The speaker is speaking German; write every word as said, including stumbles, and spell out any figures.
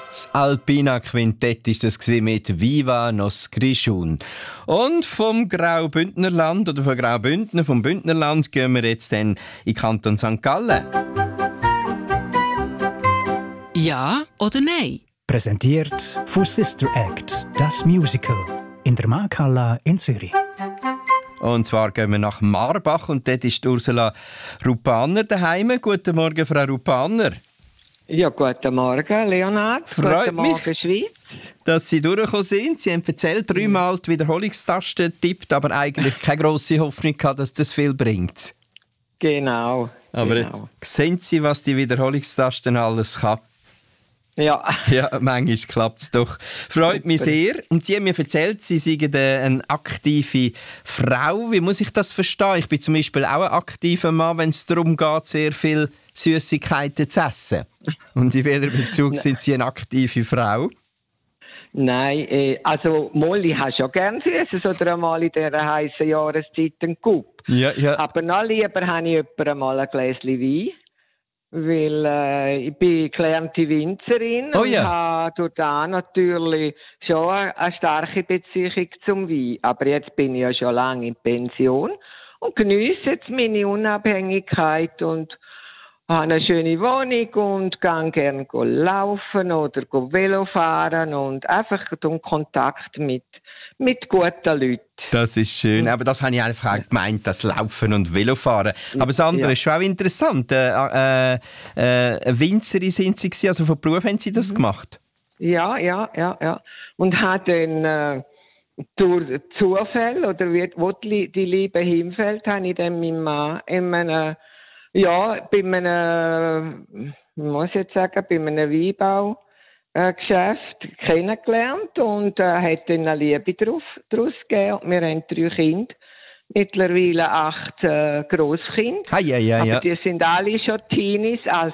Das Alpina Quintett ist das mit «Viva nos Grischun». Und vom Graubündnerland oder von Graubündner, vom Bündnerland gehen wir jetzt dann in Kanton Sankt Gallen. Ja oder nein? Präsentiert von Sister Act, das Musical, in der Markthalle in Zürich. Und zwar gehen wir nach Marbach und dort ist Ursula Rupaner daheim. Guten Morgen, Frau Rupaner. Ja, guten Morgen, Leonard. Freut guten Morgen, mich, Schweiz. Dass Sie durchgekommen sind. Sie haben erzählt, dreimal die Wiederholungstaste tippt, aber eigentlich keine grosse Hoffnung gehabt, dass das viel bringt. Genau. Aber genau. jetzt sehen Sie, was die Wiederholungstasten alles kann. Ja. Ja, manchmal klappt es doch. Freut mich sehr. Und Sie haben mir erzählt, Sie seien eine aktive Frau. Wie muss ich das verstehen? Ich bin zum Beispiel auch ein aktiver Mann, wenn es darum geht, sehr viel Süßigkeiten zu essen. Und in welchem Bezug sind Sie eine aktive Frau? Nein, äh, also Molly hast ja gern Süßes oder einmal in dieser heißen Jahreszeit einen Coup. Ja, ja. Aber noch lieber habe ich jemanden mal ein Gläschen Wein. Weil äh, ich bin gelernte Winzerin oh, und ja. habe durch da natürlich schon eine, eine starke Beziehung zum Wein. Aber jetzt bin ich ja schon lange in Pension und genieße jetzt meine Unabhängigkeit und habe eine schöne Wohnung und gehe gerne laufen oder Velo fahren und einfach den Kontakt mit, mit guten Leuten. Das ist schön, aber das habe ich einfach auch gemeint, das Laufen und Velofahren. Aber das andere ja. ist schon auch interessant. Äh, äh, äh, Winzerin sind Sie gewesen, also von Beruf haben Sie das mhm. gemacht? Ja, ja, ja, ja. Und habe dann äh, durch Zufall, oder wie, wo die, die Liebe hinfällt, habe ich dann meinen Mann in einem, ja, bei einem, ich muss jetzt sagen, bei einem Weinbau Äh, Geschäft kennengelernt und äh, hat dann eine Liebe drauf, daraus gegeben. Und wir haben drei Kinder, mittlerweile acht äh, Grosskinder. Ah, ja, ja, ja. Aber die sind alle schon Teenies, also